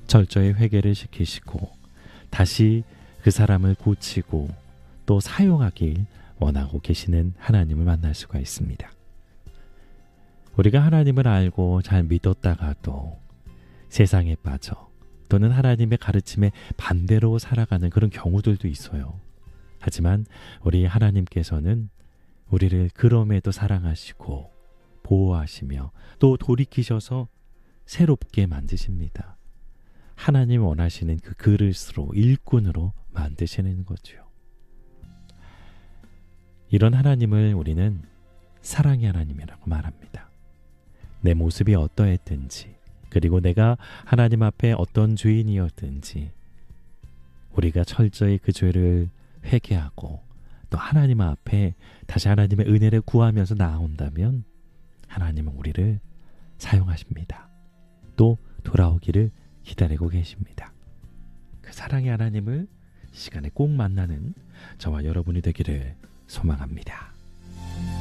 철저히 회개를 시키시고 다시 그 사람을 고치고 또 사용하길 원하고 계시는 하나님을 만날 수가 있습니다. 우리가 하나님을 알고 잘 믿었다가도 세상에 빠져 또는 하나님의 가르침에 반대로 살아가는 그런 경우들도 있어요. 하지만 우리 하나님께서는 우리를 그럼에도 사랑하시고 보호하시며 또 돌이키셔서 새롭게 만드십니다. 하나님 원하시는 그 그릇으로 일꾼으로 만드시는 거죠. 이런 하나님을 우리는 사랑의 하나님이라고 말합니다. 내 모습이 어떠했든지 그리고 내가 하나님 앞에 어떤 죄인이었든지 우리가 철저히 그 죄를 회개하고 또 하나님 앞에 다시 하나님의 은혜를 구하면서 나온다면 하나님은 우리를 사용하십니다. 또 돌아오기를 기다리고 계십니다. 그 사랑의 하나님을 시간에 꼭 만나는 저와 여러분이 되기를 소망합니다.